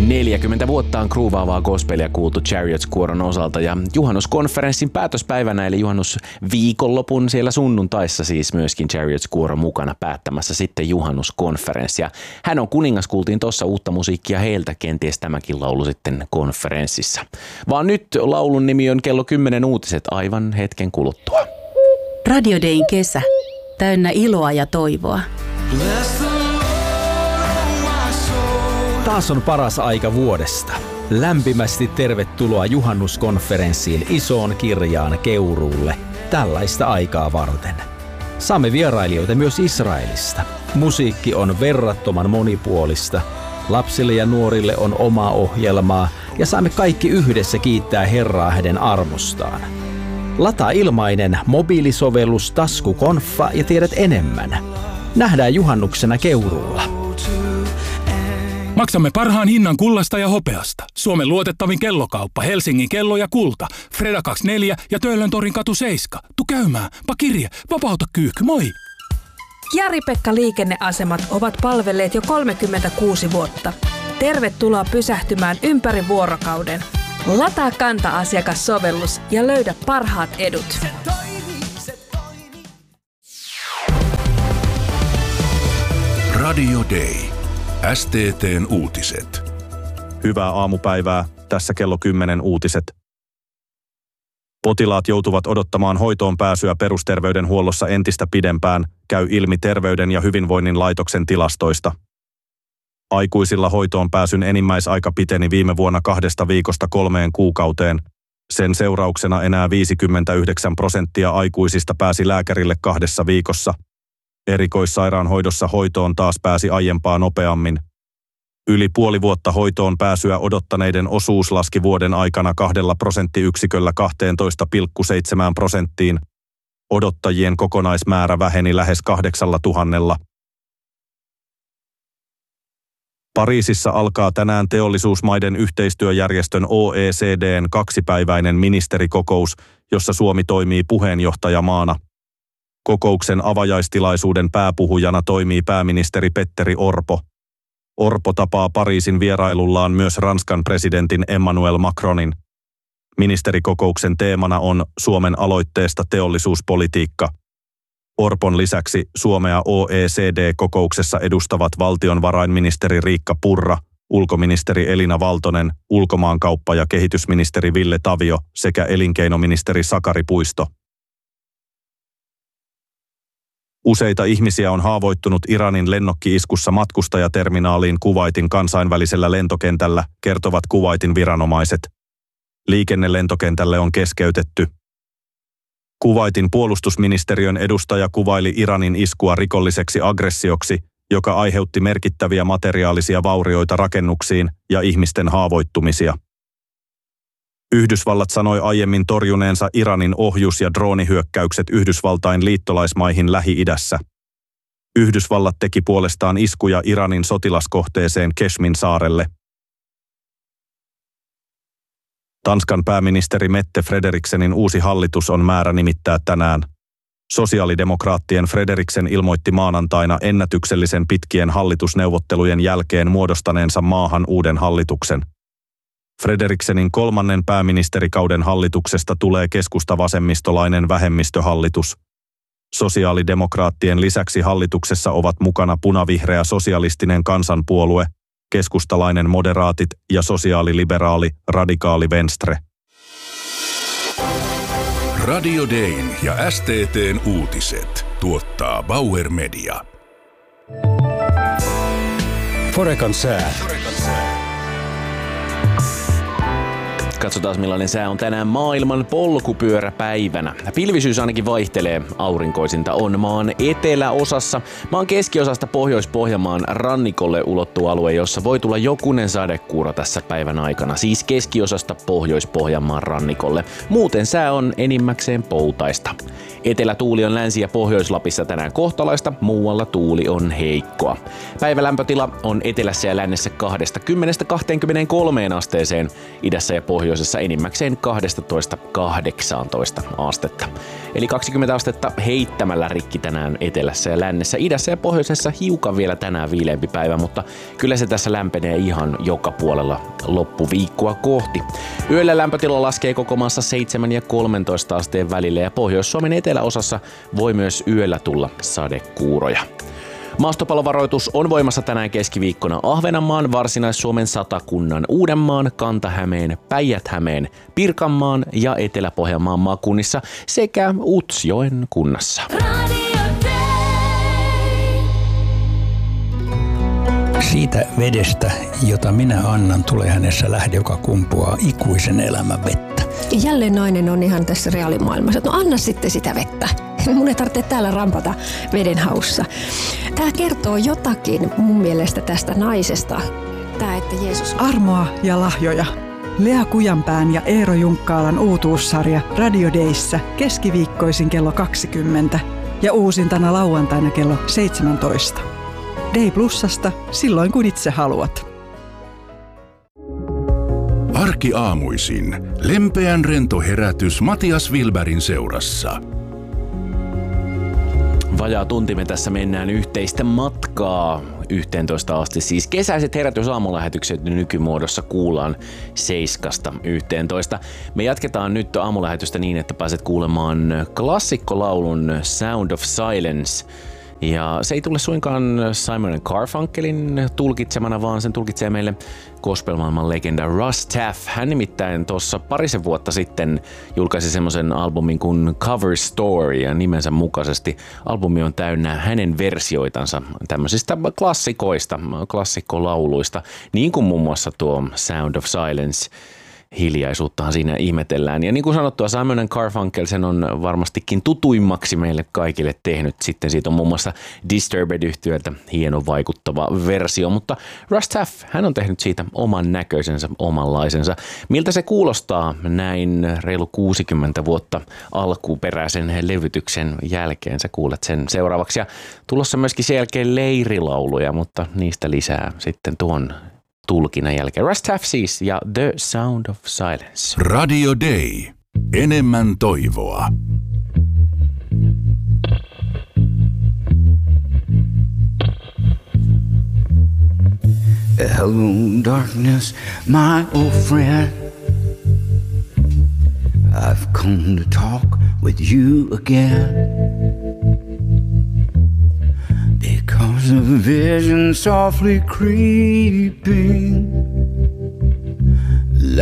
40 vuotta on groovaavaa gospelia kuultu Chariots-kuoron osalta ja juhannuskonferenssin päätöspäivänä eli juhannusviikonlopun siellä sunnuntaissa siis myöskin Chariots-kuoro mukana päättämässä sitten juhannuskonferenssia. Hän on kuningas, kuultiin tuossa uutta musiikkia heiltä, kenties tämäkin laulu sitten konferenssissa. Vaan nyt laulun nimi on kello 10 uutiset aivan hetken kuluttua. Radio Dayn kesä, täynnä iloa ja toivoa. Taas on paras aika vuodesta. Lämpimästi tervetuloa juhannuskonferenssiin isoon kirjaan Keuruulle tällaista aikaa varten. Saamme vierailijoita myös Israelista. Musiikki on verrattoman monipuolista. Lapsille ja nuorille on omaa ohjelmaa ja saamme kaikki yhdessä kiittää Herraa hänen armostaan. Lataa ilmainen mobiilisovellus Taskukonfa ja tiedät enemmän. Nähdään juhannuksena Keuruulla. Maksamme parhaan hinnan kullasta ja hopeasta. Suomen luotettavin kellokauppa, Helsingin kello ja kulta. Freda 24 ja Töölöntorin katu 7. Tu käymään, pakirje, vapauta kyyhky, moi! Jari-Pekka liikenneasemat ovat palvelleet jo 36 vuotta. Tervetuloa pysähtymään ympäri vuorokauden. Lataa Kanta-asiakassovellus ja löydä parhaat edut. Radio Day. STT:n uutiset. Hyvää aamupäivää, tässä kello 10 uutiset. Potilaat joutuvat odottamaan hoitoon pääsyä perusterveydenhuollossa entistä pidempään, käy ilmi Terveyden ja hyvinvoinnin laitoksen tilastoista. Aikuisilla hoitoon pääsyn enimmäisaika piteni viime vuonna 2 viikosta 3 kuukauteen. Sen seurauksena enää 59% aikuisista pääsi lääkärille 2 viikossa. Erikoissairaanhoidossa hoitoon taas pääsi aiempaa nopeammin. Yli puoli vuotta hoitoon pääsyä odottaneiden osuus laski vuoden aikana 2 prosenttiyksiköllä 12,7%. Odottajien kokonaismäärä väheni lähes 8 000. Pariisissa alkaa tänään teollisuusmaiden yhteistyöjärjestön OECD:n 2-päiväinen ministerikokous, jossa Suomi toimii puheenjohtajamaana. Kokouksen avajaistilaisuuden pääpuhujana toimii pääministeri Petteri Orpo. Orpo tapaa Pariisin vierailullaan myös Ranskan presidentin Emmanuel Macronin. Ministerikokouksen teemana on Suomen aloitteesta teollisuuspolitiikka. Orpon lisäksi Suomea OECD-kokouksessa edustavat valtionvarainministeri Riikka Purra, ulkoministeri Elina Valtonen, ulkomaankauppa- ja kehitysministeri Ville Tavio sekä elinkeinoministeri Sakari Puisto. Useita ihmisiä on haavoittunut Iranin lennokki-iskussa matkustajaterminaaliin Kuwaitin kansainvälisellä lentokentällä, kertovat Kuwaitin viranomaiset. Liikenne lentokentälle on keskeytetty. Kuwaitin puolustusministeriön edustaja kuvaili Iranin iskua rikolliseksi aggressioksi, joka aiheutti merkittäviä materiaalisia vaurioita rakennuksiin ja ihmisten haavoittumisia. Yhdysvallat sanoi aiemmin torjuneensa Iranin ohjus- ja droonihyökkäykset Yhdysvaltain liittolaismaihin Lähi-idässä. Yhdysvallat teki puolestaan iskuja Iranin sotilaskohteeseen Keshmin saarelle. Tanskan pääministeri Mette Frederiksenin uusi hallitus on määrä nimittää tänään. Sosiaalidemokraattien Frederiksen ilmoitti maanantaina ennätyksellisen pitkien hallitusneuvottelujen jälkeen muodostaneensa maahan uuden hallituksen. Frederiksenin 3. pääministerikauden hallituksesta tulee keskusta-vasemmistolainen vähemmistöhallitus. Sosiaalidemokraattien lisäksi hallituksessa ovat mukana punavihreä sosialistinen kansanpuolue, keskustalainen moderaatit ja sosiaaliliberaali radikaali Venstre. Radio Dayn ja STT:n uutiset tuottaa Bauer Media. Forekan sää. Katsotaan millainen sää on tänään maailman polkupyöräpäivänä. Pilvisyys ainakin vaihtelee, aurinkoisinta on maan eteläosassa. Maan keskiosasta Pohjois-Pohjanmaan rannikolle ulottuu alue, jossa voi tulla jokunen sadekuuro tässä päivän aikana. Siis keskiosasta Pohjois-Pohjanmaan rannikolle. Muuten sää on enimmäkseen poutaista. Etelätuuli on Länsi- ja Pohjois-Lapissa tänään kohtalaista, muualla tuuli on heikkoa. Päivälämpötila on etelässä ja lännessä 20–23 asteeseen, idässä ja pohjoisessa enimmäkseen 12–18 astetta. Eli 20 astetta heittämällä rikki tänään etelässä ja lännessä, idässä ja pohjoisessa hiukan vielä tänään viileämpi päivä, mutta kyllä se tässä lämpenee ihan joka puolella loppuviikkoa kohti. Yöllä lämpötila laskee koko maassa 7 ja 13 asteen välillä ja Pohjois-Suomen eteläosassa voi myös yöllä tulla sadekuuroja. Maastopallovaroitus on voimassa tänään keskiviikkona Ahvenanmaan, Varsinais-Suomen, Satakunnan, Uudenmaan, Kanta-Hämeen, Päijät-Hämeen, Pirkanmaan ja Etelä-Pohjanmaan maakunnissa sekä Utsjoen kunnassa. Siitä vedestä, jota minä annan, tulee hänessä lähde, joka kumpuaa ikuisen elämän vettä. Jälleen nainen on ihan tässä reaalimaailmassa, että no anna sitten sitä vettä. Mun ei tarvitse täällä rampata veden haussa. Tämä kertoo jotakin mun mielestä tästä naisesta. Tämä, että Jeesus... Armoa ja lahjoja. Lea Kujanpään ja Eero Junkkaalan uutuussarja Radio Dayssä keskiviikkoisin kello 20 ja uusintana lauantaina kello 17. Day Plusasta silloin kun itse haluat. Arkiaamuisin lempeän rento herätys Matias Wilbergin seurassa. Vajaa tuntimme tässä mennään yhteistä matkaa 11 asti. Siis kesäiset herätysaamulähetykset nykymuodossa kuullaan 7–11. Me jatketaan nyt aamulähetystä niin, että pääset kuulemaan klassikkolaulun Sound of Silence. Ja se ei tule suinkaan Simon & Garfunkelin tulkitsemana, vaan sen tulkitsee meille gospelmaailman legenda Russ Taff. Hän nimittäin tuossa parisen vuotta sitten julkaisi semmoisen albumin kuin Cover Story ja nimensä mukaisesti albumi on täynnä hänen versioitansa tämmöisistä klassikoista, klassikkolauluista, niin kuin muun muassa tuo Sound of Silence. Hiljaisuuttahan siinä ihmetellään. Ja niin kuin sanottua, Simon & Garfunkel sen on varmastikin tutuimmaksi meille kaikille tehnyt. Sitten siitä on muun muassa Disturbed-yhtyöltä hieno vaikuttava versio, mutta Russ Taff, hän on tehnyt siitä oman näköisensä, omanlaisensa. Miltä se kuulostaa näin reilu 60 vuotta alkuperäisen levytyksen jälkeen? Sä kuulet sen seuraavaksi. Ja tulossa myöskin sen jälkeen leirilauluja, mutta niistä lisää sitten tuon tulkinnan jälkeen. Russ Taff siis ja The Sound of Silence. Radio Day. Enemmän toivoa. Hello darkness, my old friend. I've come to talk with you again. Because a vision softly creeping